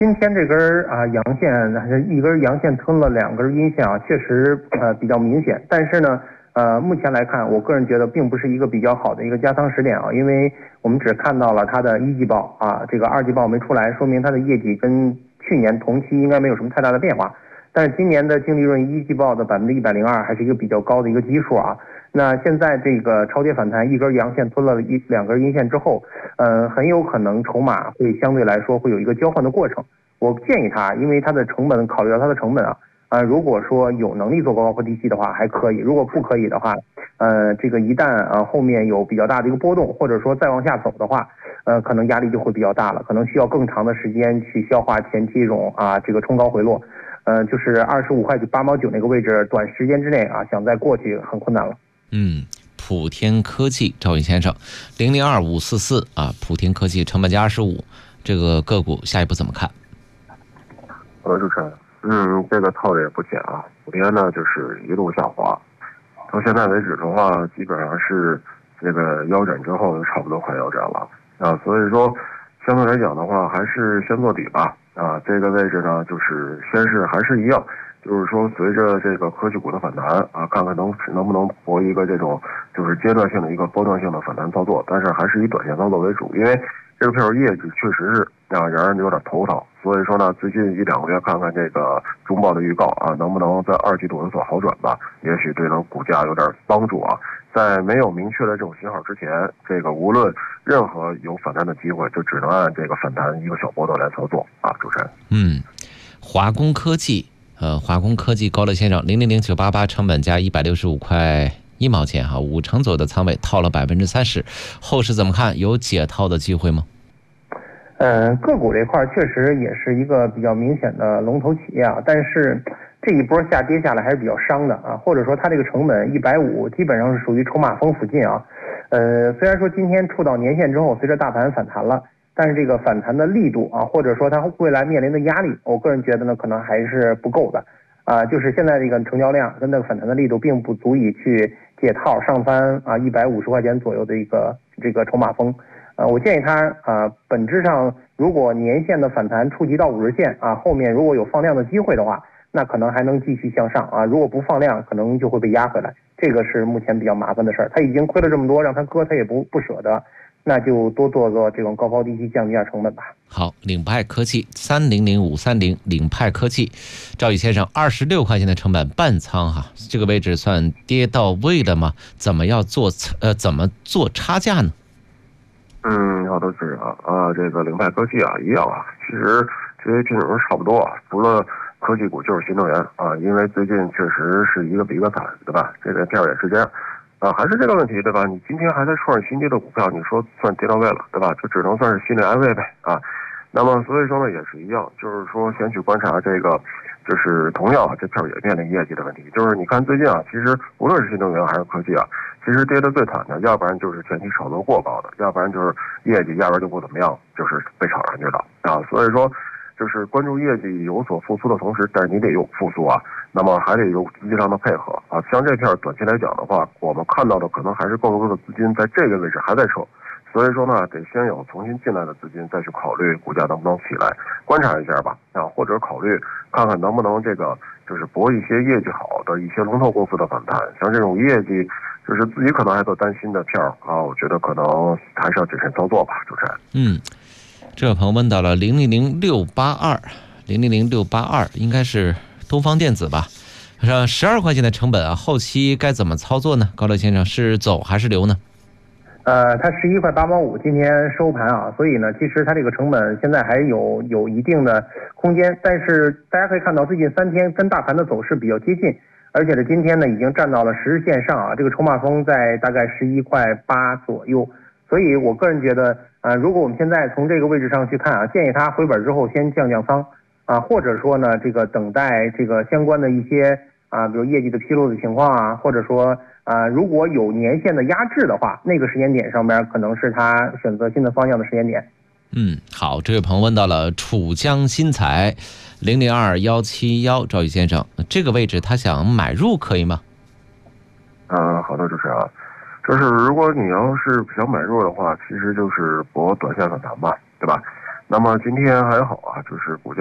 今天这根阳线，一根阳线吞了两根阴线啊，确实比较明显。但是呢，目前来看，我个人觉得并不是一个比较好的一个加仓时点啊，因为我们只看到了它的一季报啊，这个二季报没出来，说明它的业绩跟去年同期应该没有什么太大的变化。但是今年的净利润一季报的102%还是一个比较高的一个基数啊。那现在这个超跌反弹，一根阳线吞了两根阴线之后，很有可能筹码会相对来说会有一个交换的过程。我建议他，因为它的成本，考虑到它的成本如果说有能力做高抛低吸的话还可以，如果不可以的话，这个一旦后面有比较大的一个波动，或者说再往下走的话，可能压力就会比较大了，可能需要更长的时间去消化前期这种这个冲高回落，就是25.8毛9那个位置，短时间之内想再过去很困难了。 普天科技赵宇先生002544普天科技成本价25，这个个股下一步怎么看？ 主持人，这个套的也不浅啊，普天呢就是一路下滑，到现在为止的话，基本上是这个腰斩之后就差不多快腰斩了所以说相对来讲的话，还是先做底吧这个位置呢，就是先是还是一样。就是说，随着这个科技股的反弹看看能不能博一个这种就是阶段性的一个波段性的反弹操作，但是还是以短线操作为主，因为这个票业绩确实是让人有点头疼，所以说呢，最近1-2个月看看这个中报的预告能不能在2季度有所好转吧，也许对能股价有点帮助在没有明确的这种信号之前，这个无论任何有反弹的机会，就只能按这个反弹一个小波段来操作主持人。 华工科技。华工科技高乐先生000988成本价165块1毛钱5成左右的仓位套了30%，后市怎么看？有解套的机会吗？ 个股这块确实也是一个比较明显的龙头企业但是这一波下跌下来还是比较伤的或者说它这个成本150基本上是属于筹码峰附近虽然说今天触到年线之后，随着大盘反弹了。但是这个反弹的力度或者说它未来面临的压力，我个人觉得呢，可能还是不够的就是现在这个成交量跟那个反弹的力度并不足以去解套上翻150块钱左右的这个筹码峰我建议它本质上如果年线的反弹触及到50线后面如果有放量的机会的话，那可能还能继续向上如果不放量，可能就会被压回来，这个是目前比较麻烦的事儿。他已经亏了这么多，让他割他也不舍得。那就多做做这种高抛低吸，降低下成本吧。 好，领派科技300530，领派科技，赵宇先生26块钱的成本半仓这个位置算跌到位了吗？怎么做差价呢？ 好的是这个领派科技一样其实这些品种差不多除了科技股就是新能源因为最近确实是一个比一个惨，对吧？这个票也是这样。还是这个问题，对吧？你今天还在创新低的股票，你说算跌到位了，对吧？就只能算是心理安慰呗那么所以说呢，也是一样，就是说先去观察这个，就是同样这票也面临业绩的问题。就是你看最近其实无论是新能源还是科技其实跌得最惨的，要不然就是前期炒作过高的，要不然就是业绩压根就不怎么样，就是被炒上去的所以说。就是关注业绩有所复苏的同时，但是你得有复苏那么还得有资金上的配合像这片短期来讲的话，我们看到的可能还是更多的资金在这个位置还在撤，所以说呢，得先有重新进来的资金，再去考虑股价能不能起来，观察一下吧或者考虑看看能不能这个就是博一些业绩好的一些龙头公司的反弹，像这种业绩就是自己可能还做担心的票我觉得可能还是要谨慎操作吧，主持人。 这位朋友问到了000682，应该是东方电子吧？12块钱的成本后期该怎么操作呢？高乐先生是走还是留呢？ 它11.8毛5今天收盘所以呢，其实它这个成本现在还有一定的空间，但是大家可以看到最近3天跟大盘的走势比较接近，而且今天呢已经站到了10日线上这个筹码峰在大概11.8左右。所以我个人觉得如果我们现在从这个位置上去看建议它回本之后先降仓或者说呢这个等待这个相关的一些比如业绩的披露的情况或者说如果有年限的压制的话，那个时间点上面可能是他选择新的方向的时间点。 好，这位朋友问到了楚江新材002171，赵宇先生，这个位置他想买入可以吗？ 好的，主持人就是如果你要是想买入的话，其实就是博短线反弹吧，对吧？ 那么今天还好啊，就是股价